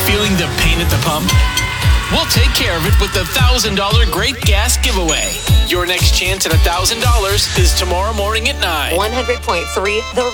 Feeling the pain at the pump? We'll take care of it with the $1,000 Great Gas Giveaway. Your next chance at $1,000 is tomorrow morning at 9. 100.3 The